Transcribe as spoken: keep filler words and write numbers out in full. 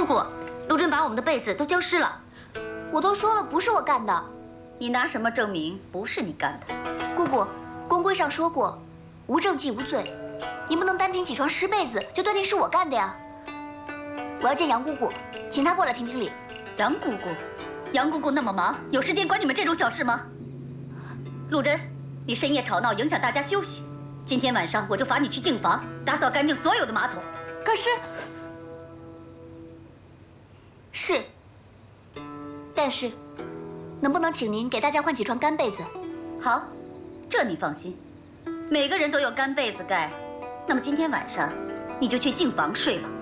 姑姑，陆真把我们的被子都浇湿了。 我都说了不是我干的。 你拿什么证明不是你干的？ 姑姑，公规上说过，无证即无罪，你不能单凭起床湿被子就断定是我干的呀。我要见杨姑姑，请她过来评评理。 杨姑姑，杨姑姑那么忙，有时间管你们这种小事吗？陆真，你深夜吵闹，影响大家休息。今天晚上我就罚你去净房，打扫干净所有的马桶。 可是，是，但是，能不能请您给大家换几床干被子？ 好，这你放心，每个人都有干被子盖。那么今天晚上，你就去净房睡吧。